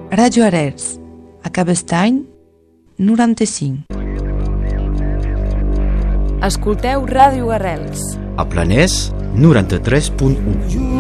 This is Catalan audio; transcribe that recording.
Ràdio Arrels, a Cabestany, 95. Escolteu Ràdio Arrels. A Planès, 93.1.